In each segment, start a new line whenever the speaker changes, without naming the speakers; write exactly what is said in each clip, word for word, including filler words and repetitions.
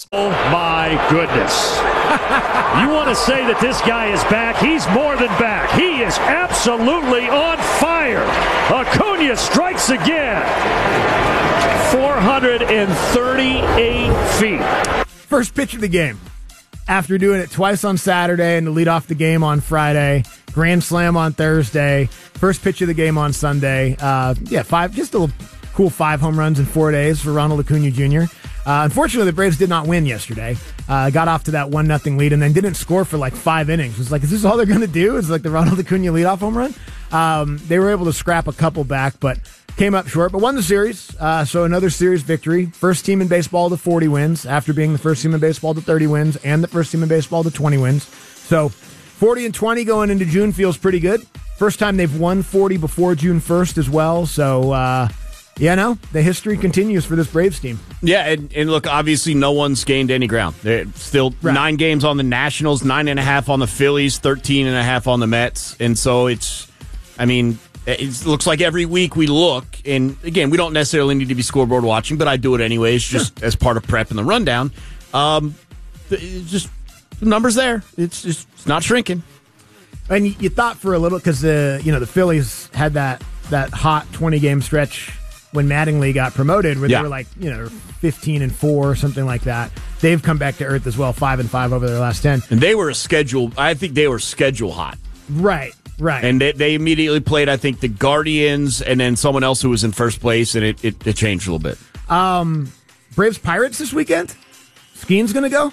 Oh, my goodness. You want to say that this guy is back? He's more than back. He is absolutely on fire. Acuna strikes again. four hundred thirty-eight feet.
First pitch of the game. After doing it twice on Saturday and to lead off the game on Friday, grand slam on Thursday, first pitch of the game on Sunday. Uh, yeah, five, just a little cool five home runs in four days for Ronald Acuna Junior Uh, unfortunately, the Braves did not win yesterday. Uh, got off to that one nothing lead and then didn't score for like five innings. It was like, is this all they're going to do? It's like the Ronald Acuna leadoff home run. Um, they were able to scrap a couple back, but came up short, but won the series. Uh, so another series victory. First team in baseball to forty wins after being the first team in baseball to thirty wins and the first team in baseball to twenty wins. So forty and twenty going into June feels pretty good. First time they've won forty before June first as well. So, uh, yeah, no, the history continues for this Braves team.
Yeah, and, and look, obviously no one's gained any ground. They're still right. Nine games on the Nationals, nine and a half on the Phillies, thirteen and a half on the Mets. And so it's, I mean, it looks like every week we look, and again, we don't necessarily need to be scoreboard watching, but I do it anyways, just sure. as part of prep and the rundown. Um, it's just the numbers there. It's just it's not shrinking.
And you, you thought for a little, because the you know the Phillies had that that hot twenty game stretch when Mattingly got promoted, where
yeah.
they were like you know fifteen and four or something like that. They've come back to earth as well, five and five over their last ten.
And they were a schedule. I think they were schedule hot.
Right. Right.
And they, they immediately played, I think, the Guardians and then someone else who was in first place, and it, it, it changed a little bit.
Um, Braves Pirates this weekend? Skeens going to go?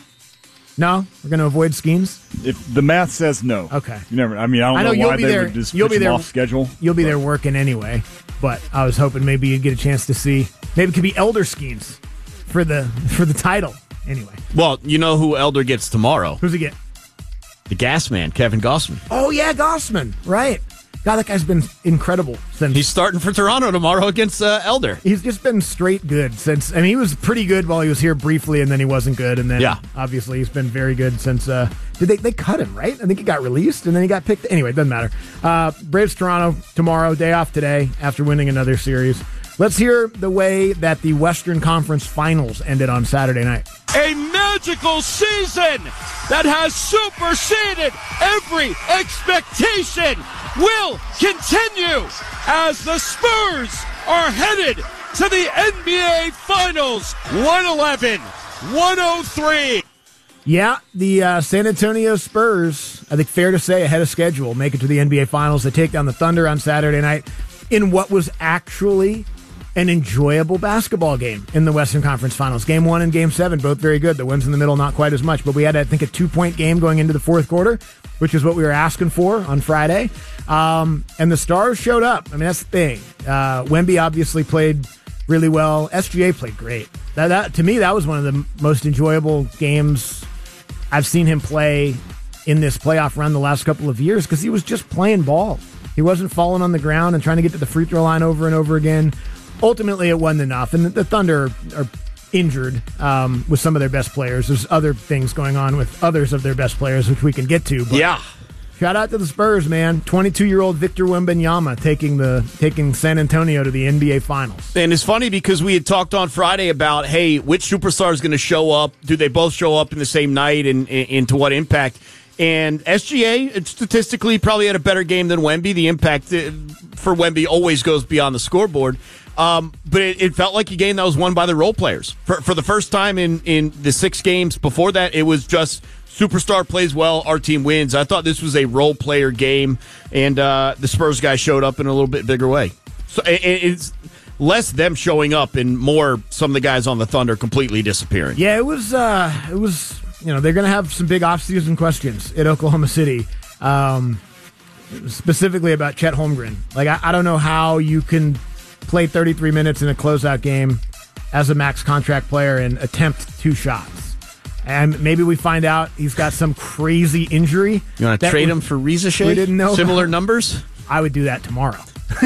No? We're going to avoid Skeens?
If the math says no.
Okay.
You never. I mean, I don't
I know,
know
you'll
why
be
they
there,
would just
you'll
push
be there,
them off schedule.
You'll be
but.
there working anyway, but I was hoping maybe you'd get a chance to see. Maybe it could be Elder Skeens for the for the title. Anyway.
Well, you know who Elder gets tomorrow?
Who's he get?
The gas man, Kevin Gossman.
Oh, yeah, Gossman. Right. God, that guy's been incredible since.
He's starting for Toronto tomorrow against uh, Elder.
He's just been straight good since. I mean, he was pretty good while he was here briefly, and then he wasn't good, and then
yeah.
obviously he's been very good since. Uh, did they they cut him right? I think he got released, and then he got picked. Anyway, it doesn't matter. Uh, Braves Toronto tomorrow, day off today after winning another series. Let's hear the way that the Western Conference Finals ended on Saturday night.
A magical season that has superseded every expectation will continue as the Spurs are headed to the N B A Finals. one eleven one oh three.
Yeah, the uh, San Antonio Spurs, I think fair to say, ahead of schedule, make it to the N B A Finals. They take down the Thunder on Saturday night in what was actually an enjoyable basketball game in the Western Conference Finals. Game one and game seven, both very good. The ones in the middle, not quite as much. But we had, I think, a two-point game going into the fourth quarter, which is what we were asking for on Friday. Um, and the Stars showed up. I mean, that's the thing. Uh, Wemby obviously played really well. S G A played great. That, that to me, that was one of the most enjoyable games I've seen him play in this playoff run the last couple of years, because he was just playing ball. He wasn't falling on the ground and trying to get to the free throw line over and over again. Ultimately, it wasn't enough, and the Thunder are injured um, with some of their best players. There's other things going on with others of their best players, which we can get to. But
yeah.
Shout out to the Spurs, man. twenty-two-year-old Victor Wembanyama taking the taking San Antonio to the N B A Finals.
And it's funny because we had talked on Friday about, hey, which superstar is going to show up? Do they both show up in the same night, and, and, and to what impact? And S G A, statistically, probably had a better game than Wemby. The impact for Wemby always goes beyond the scoreboard. Um, but it, it felt like a game that was won by the role players. For, for the first time in, in the six games before that, it was just superstar plays well, our team wins. I thought this was a role player game, and uh, the Spurs guys showed up in a little bit bigger way. So it, it's less them showing up and more some of the guys on the Thunder completely disappearing.
Yeah, it was, uh, it was, you know, they're going to have some big offseason questions at Oklahoma City, um, specifically about Chet Holmgren. Like, I, I don't know how you can play thirty-three minutes in a closeout game as a max contract player and attempt two shots. And maybe we find out he's got some crazy injury.
You want to trade we, him for Reza Shea?
We didn't know.
Similar
about.
numbers?
I would do that tomorrow.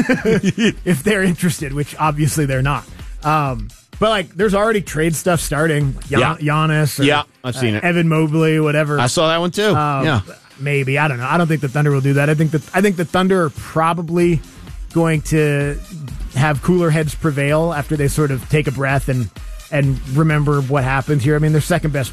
If they're interested, which obviously they're not. Um, but, like, there's already trade stuff starting. Gian-
yeah.
Giannis. Or,
yeah, I've seen
uh,
it.
Evan Mobley, whatever.
I saw that one, too. Um, yeah.
Maybe. I don't know. I don't think the Thunder will do that. I think that I think the Thunder are probably going to have cooler heads prevail after they sort of take a breath and and remember what happened here. I mean, their second best